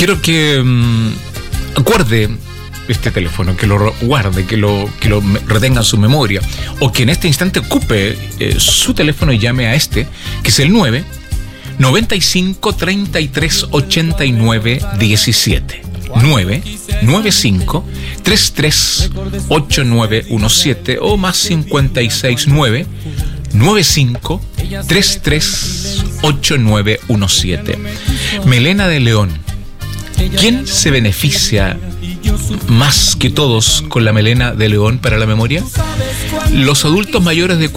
quiero que acuerde este teléfono, que lo guarde, que lo retenga en su memoria, o que en este instante ocupe su teléfono y llame a este, que es el 995 33 89 17. 995 33 8917 o más 569 95 33 8917. Melena de León. ¿Quién se beneficia más que todos con la melena de león para la memoria? Los adultos mayores de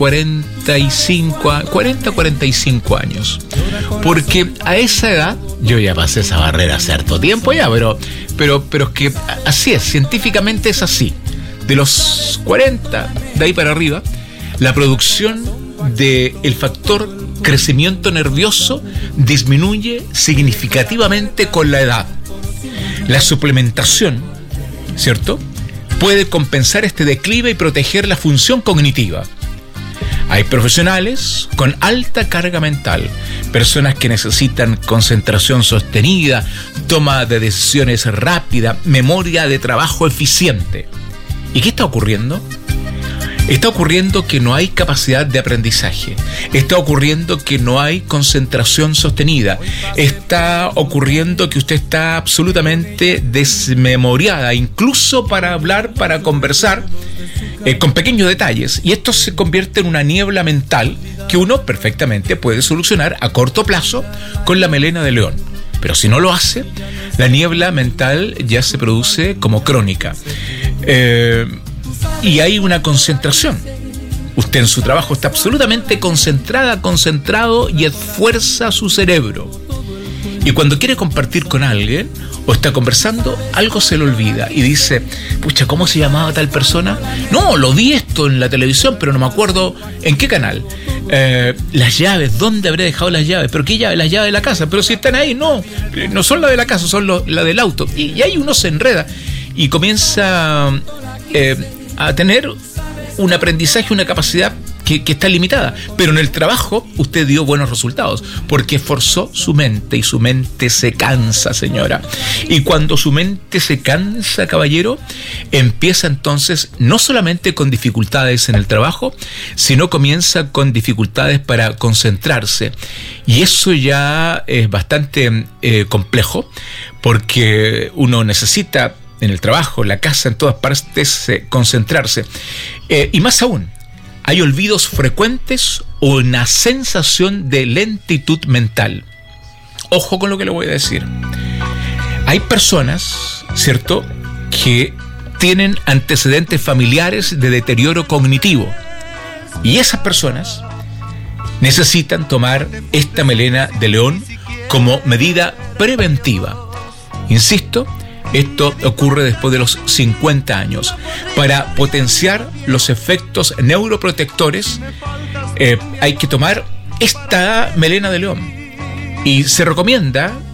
40-45 años. Porque a esa edad, yo ya pasé esa barrera hace harto tiempo ya, pero es que así es, científicamente es así. De los 40, de ahí para arriba, la producción del factor crecimiento nervioso disminuye significativamente con la edad. La suplementación, ¿cierto?, puede compensar este declive y proteger la función cognitiva. Hay profesionales con alta carga mental, personas que necesitan concentración sostenida, toma de decisiones rápida, memoria de trabajo eficiente. ¿Y qué está ocurriendo? Está ocurriendo que no hay capacidad de aprendizaje. Está ocurriendo que no hay concentración sostenida. Está ocurriendo que usted está absolutamente desmemoriada, incluso para hablar, para conversar, con pequeños detalles. Y esto se convierte en una niebla mental que uno perfectamente puede solucionar a corto plazo con la melena de león. Pero si no lo hace, la niebla mental ya se produce como crónica. Y hay una concentración. Usted en su trabajo está absolutamente concentrado y esfuerza su cerebro. Y cuando quiere compartir con alguien o está conversando, algo se le olvida y dice, pucha, ¿cómo se llamaba tal persona? No, lo vi esto en la televisión, pero no me acuerdo en qué canal. Las llaves, ¿dónde habré dejado las llaves? ¿Pero qué llaves? Las llaves de la casa. Pero si están ahí, no son las de la casa, son las del auto. Y ahí uno se enreda y comienza a tener un aprendizaje, una capacidad que está limitada. Pero en el trabajo usted dio buenos resultados porque esforzó su mente, y su mente se cansa, señora. Y cuando su mente se cansa, caballero, empieza entonces no solamente con dificultades en el trabajo, sino comienza con dificultades para concentrarse. Y eso ya es bastante complejo, porque uno necesita en el trabajo, en la casa, en todas partes, concentrarse. Y más aún, hay olvidos frecuentes o una sensación de lentitud mental. Ojo con lo que le voy a decir. Hay personas, ¿cierto?, que tienen antecedentes familiares de deterioro cognitivo. Y esas personas necesitan tomar esta melena de león como medida preventiva. Insisto, esto ocurre después de los 50 años. Para potenciar los efectos neuroprotectores, hay que tomar esta melena de león. Y se recomienda